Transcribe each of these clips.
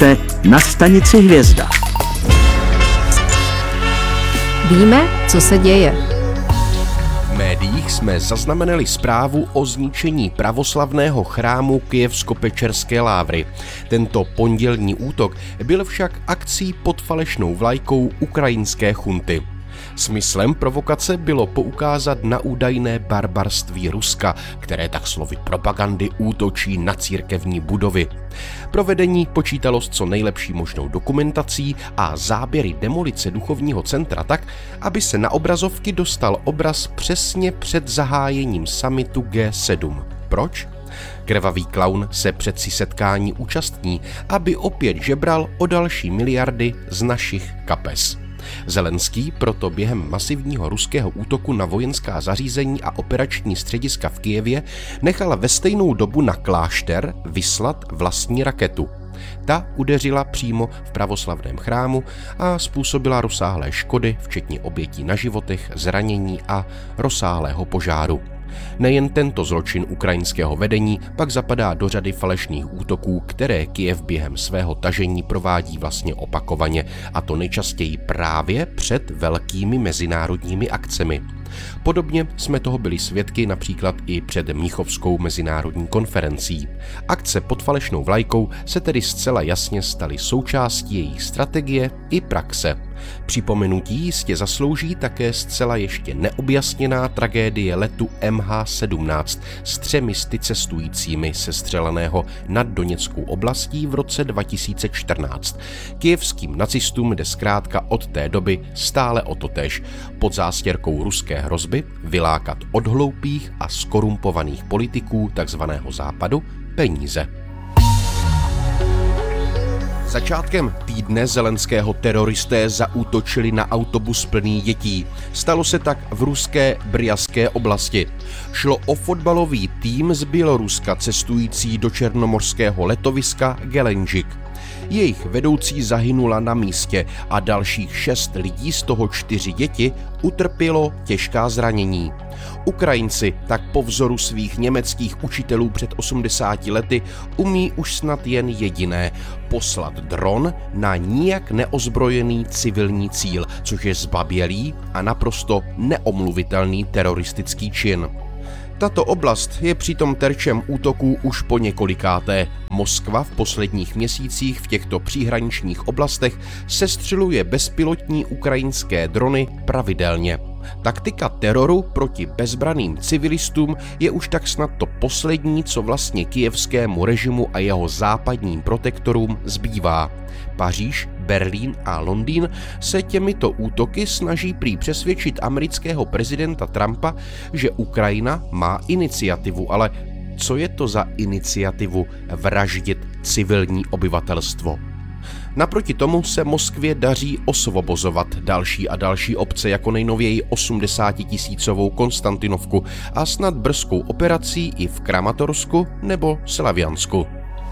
Vítejte na stanici Hvězda. Víme, co se děje. V médiích jsme zaznamenali zprávu o zničení pravoslavného chrámu Kyjevsko-Pečerské Lávry. Tento pondělní útok byl však akcí pod falešnou vlajkou ukrajinské chunty. Smyslem provokace bylo poukázat na údajné barbarství Ruska, které tak slovy propagandy útočí na církevní budovy. Provedení počítalo s co nejlepší možnou dokumentací a záběry demolice duchovního centra tak, aby se na obrazovky dostal obraz přesně před zahájením summitu G7. Proč? Krvavý klaun se přeci setkání účastní, aby opět žebral o další miliardy z našich kapes. Zelenský proto během masivního ruského útoku na vojenská zařízení a operační střediska v Kyjevě nechal ve stejnou dobu na klášter vyslat vlastní raketu. Ta udeřila přímo v pravoslavném chrámu a způsobila rozsáhlé škody, včetně obětí na životech, zranění a rozsáhlého požáru. Nejen tento zločin ukrajinského vedení pak zapadá do řady falešných útoků, které Kyjev během svého tažení provádí vlastně opakovaně, a to nejčastěji právě před velkými mezinárodními akcemi. Podobně jsme toho byli svědky například i před Mnichovskou mezinárodní konferencí. Akce pod falešnou vlajkou se tedy zcela jasně staly součástí jejich strategie i praxe. Připomenutí jistě zaslouží také zcela ještě neobjasněná tragédie letu MH17 s 3 cestujícími sestřeleného nad Doněckou oblastí v roce 2014. Kyjevským nacistům jde zkrátka od té doby stále o totéž, pod zástěrkou ruské hrozby vylákat od hloupých a skorumpovaných politiků takzvaného západu peníze. Začátkem týdne Zelenského teroristé zaútočili na autobus plný dětí. Stalo se tak v ruské Brjaské oblasti. Šlo o fotbalový tým z Běloruska cestující do černomorského letoviska Gelendzhik. Jejich vedoucí zahynula na místě a dalších 6 lidí, z toho 4 děti, utrpělo těžká zranění. Ukrajinci tak po vzoru svých německých učitelů před 80 lety umí už snad jen jediné – poslat dron na nijak neozbrojený civilní cíl, což je zbabělý a naprosto neomluvitelný teroristický čin. Tato oblast je přitom terčem útoků už po několikáté. Moskva v posledních měsících v těchto příhraničních oblastech sestřeluje bezpilotní ukrajinské drony pravidelně. Taktika teroru proti bezbranným civilistům je už tak snad to poslední, co vlastně kyjevskému režimu a jeho západním protektorům zbývá. Paříž, Berlín a Londýn se těmito útoky snaží prý přesvědčit amerického prezidenta Trumpa, že Ukrajina má iniciativu, ale co je to za iniciativu vraždit civilní obyvatelstvo? Naproti tomu se Moskvě daří osvobozovat další a další obce, jako nejnověji 80-tisícovou Konstantinovku a snad brzkou operací i v Kramatorsku nebo Slaviansku.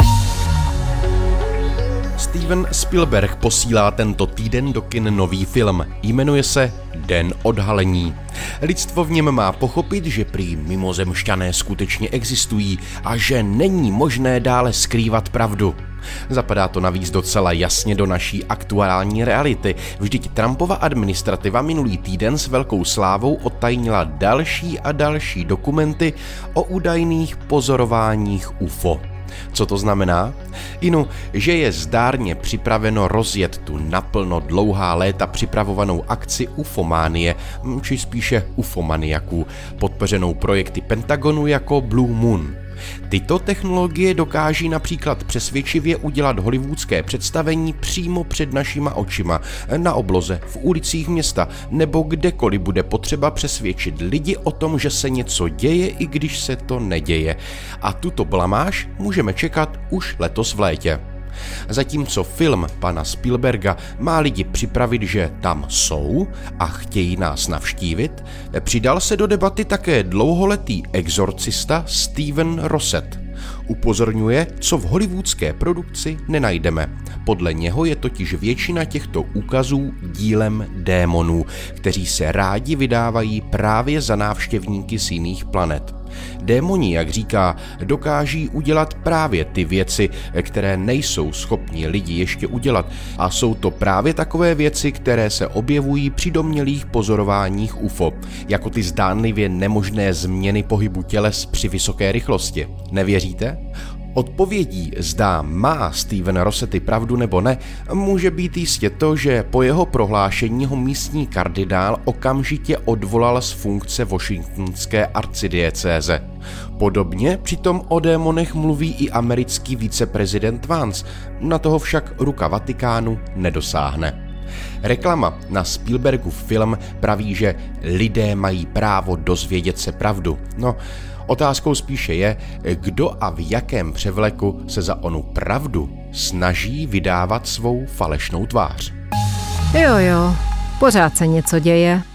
Steven Spielberg posílá tento týden do kin nový film. Jmenuje se Den odhalení. Lidstvo v něm má pochopit, že prý mimozemšťané skutečně existují a že není možné dále skrývat pravdu. Zapadá to navíc docela jasně do naší aktuální reality. Vždyť Trumpova administrativa minulý týden s velkou slávou odtajnila další a další dokumenty o údajných pozorováních UFO. Co to znamená? Že je zdárně připraveno rozjet tu naplno dlouhá léta připravovanou akci ufománie, či spíše ufomaniaků, podpořenou projekty Pentagonu jako Blue Moon. Tyto technologie dokáží například přesvědčivě udělat hollywoodské představení přímo před našima očima, na obloze, v ulicích města nebo kdekoliv bude potřeba přesvědčit lidi o tom, že se něco děje, i když se to neděje. A tuto blamáž můžeme čekat už letos v létě. Zatímco film pana Spielberga má lidi připravit, že tam jsou a chtějí nás navštívit, přidal se do debaty také dlouholetý exorcista Steven Rosset. Upozorňuje, co v hollywoodské produkci nenajdeme. Podle něho je totiž většina těchto úkazů dílem démonů, kteří se rádi vydávají právě za návštěvníky z jiných planet. Démoni, jak říká, dokáží udělat právě ty věci, které nejsou schopni lidi ještě udělat. A jsou to právě takové věci, které se objevují při domnělých pozorováních UFO, jako ty zdánlivě nemožné změny pohybu těles při vysoké rychlosti. Nevěříte? Odpovědí, zda má Steven Rossetti pravdu nebo ne, může být jistě to, že po jeho prohlášení ho místní kardinál okamžitě odvolal z funkce washingtonské arcidiecéze. Podobně přitom o démonech mluví i americký viceprezident Vance, na toho však ruka Vatikánu nedosáhne. Reklama na Spielbergův film praví, že lidé mají právo dozvědět se pravdu. No, otázkou spíše je, kdo a v jakém převleku se za onu pravdu snaží vydávat svou falešnou tvář. Jo, pořád se něco děje.